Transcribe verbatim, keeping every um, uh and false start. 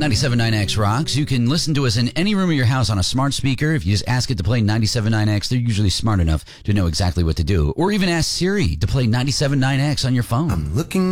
ninety-seven point nine X rocks. You can listen to us in any room of your house on a smart speaker. If you just ask it to play ninety-seven point nine X, they're usually smart enough to know exactly what to do. Or even ask Siri to play ninety-seven point nine X on your phone. I'm looking